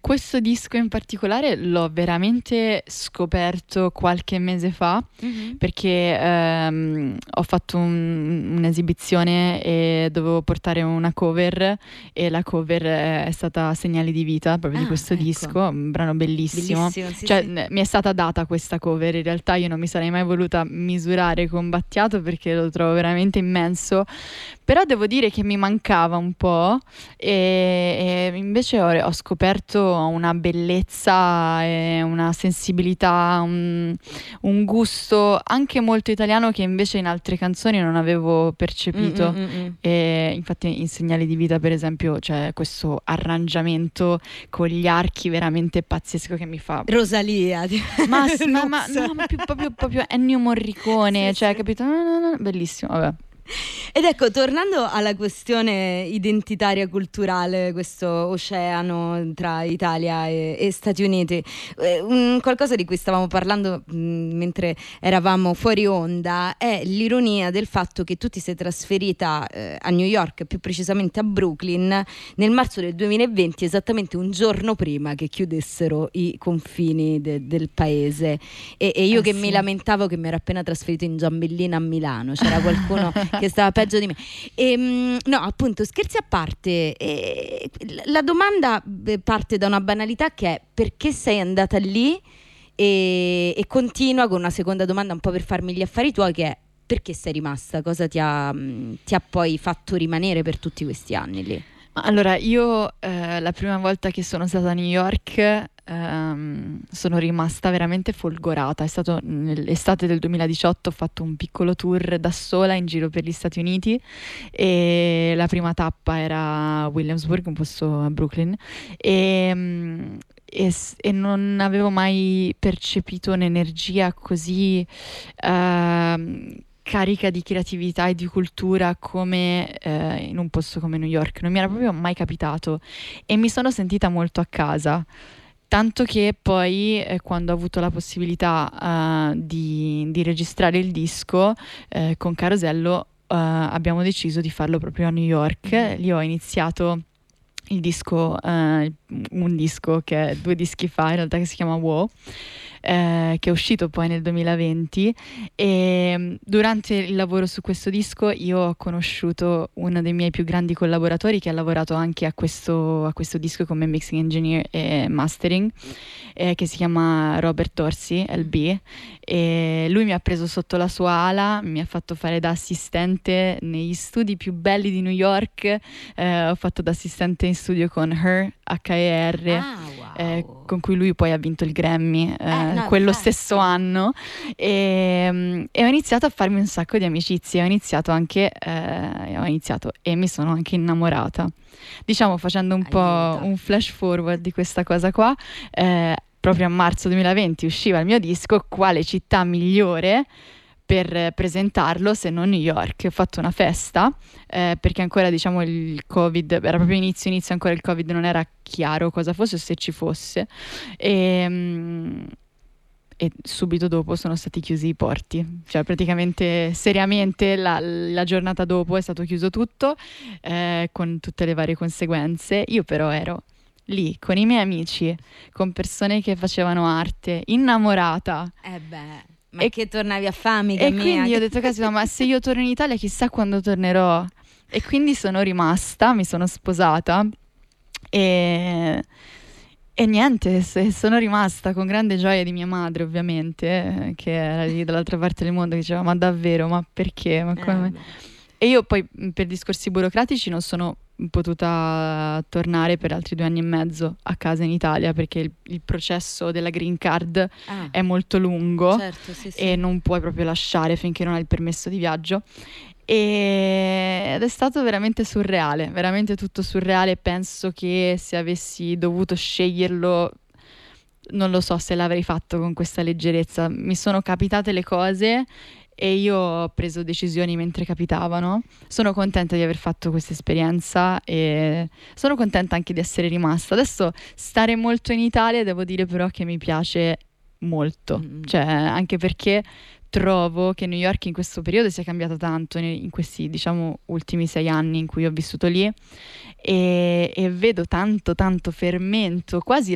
questo disco in particolare l'ho veramente scoperto qualche mese fa, perché ho fatto un'esibizione e dovevo portare una cover, e la cover è stata Segnali di vita, proprio di questo disco, un brano bellissimo. Bellissimo, sì, Cioè, sì. mi è stata data questa cover, in realtà io non mi sarei mai voluta misurare con Battiato perché lo trovo veramente immenso, però devo dire che mi mancava un po', e invece ho scoperto una bellezza e una sensibilità, un gusto anche molto italiano che invece in altre canzoni non avevo percepito. E infatti in Segnali di vita, per esempio, c'è questo arrangiamento con gli archi veramente pazzesco che mi fa Rosalia. ma no, ma più proprio Ennio Morricone, Sì, cioè, sì. capito? No, bellissimo, vabbè. Ed ecco, tornando alla questione identitaria culturale, questo oceano tra Italia e Stati Uniti, qualcosa di cui stavamo parlando mentre eravamo fuori onda è l'ironia del fatto che tu ti sei trasferita a New York, più precisamente a Brooklyn, nel marzo del 2020, esattamente un giorno prima che chiudessero i confini del paese. E io che mi lamentavo che mi ero appena trasferito in Giambellina a Milano, c'era qualcuno che stava peggio di me. No, appunto, scherzi a parte, la domanda parte da una banalità che è: perché sei andata lì? E continua con una seconda domanda un po' per farmi gli affari tuoi, che è: perché sei rimasta? Cosa ti ha poi fatto rimanere per tutti questi anni lì? Allora, io la prima volta che sono stata a New York sono rimasta veramente folgorata. È stato nell'estate del 2018, ho fatto un piccolo tour da sola in giro per gli Stati Uniti, e la prima tappa era Williamsburg, un posto a Brooklyn, e non avevo mai percepito un'energia così carica di creatività e di cultura come in un posto come New York. Non mi era proprio mai capitato e mi sono sentita molto a casa. Tanto che poi quando ho avuto la possibilità di registrare il disco con Carosello, abbiamo deciso di farlo proprio a New York. Lì ho iniziato il disco, un disco che è 2 dischi fa, in realtà, che si chiama Wow, che è uscito poi nel 2020, e durante il lavoro su questo disco io ho conosciuto uno dei miei più grandi collaboratori, che ha lavorato anche a questo disco come mixing engineer e mastering, che si chiama Robert Orsi, LB, e lui mi ha preso sotto la sua ala, mi ha fatto fare da assistente negli studi più belli di New York. Ho fatto da assistente in studio con Her, HER, Wow. con cui lui poi ha vinto il Grammy quello stesso anno, e ho iniziato a farmi un sacco di amicizie. Ho iniziato e mi sono anche innamorata, diciamo, facendo un po' un flash forward di questa cosa qua. Proprio a marzo 2020 usciva il mio disco. Quale città migliore per presentarlo se non New York? Ho fatto una festa, perché ancora, diciamo, il Covid era proprio inizio, ancora il Covid non era chiaro cosa fosse o se ci fosse, e subito dopo sono stati chiusi i porti, cioè praticamente seriamente la giornata dopo è stato chiuso tutto, con tutte le varie conseguenze. Io però ero lì con i miei amici, con persone che facevano arte, innamorata. Ma che tornavi a fare, amica E mia? quindi io ho detto: caspita, ma se io torno in Italia chissà quando tornerò. E quindi sono rimasta, mi sono sposata e niente, sono rimasta con grande gioia di mia madre, ovviamente, che era lì dall'altra parte del mondo, che diceva: ma davvero, ma perché? Ma come? E io poi per discorsi burocratici non sono potuta tornare per altri 2 anni e mezzo a casa in Italia, perché il processo della green card è molto lungo, certo, sì. e non puoi proprio lasciare finché non hai il permesso di viaggio. Ed è stato veramente surreale, veramente tutto surreale. Penso che se avessi dovuto sceglierlo, non lo so se l'avrei fatto con questa leggerezza. Mi sono capitate le cose e io ho preso decisioni mentre capitavano. Sono contenta di aver fatto questa esperienza e sono contenta anche di essere rimasta. Adesso stare molto in Italia, devo dire però che mi piace molto, cioè anche perché trovo che New York in questo periodo sia cambiata tanto, in questi, diciamo, ultimi 6 anni in cui ho vissuto lì, e vedo tanto fermento, quasi